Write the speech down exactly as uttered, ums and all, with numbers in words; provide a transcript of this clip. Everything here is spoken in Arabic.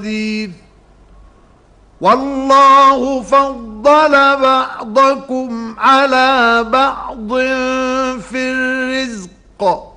حديث والله فضل بعضكم على بعض في الرزق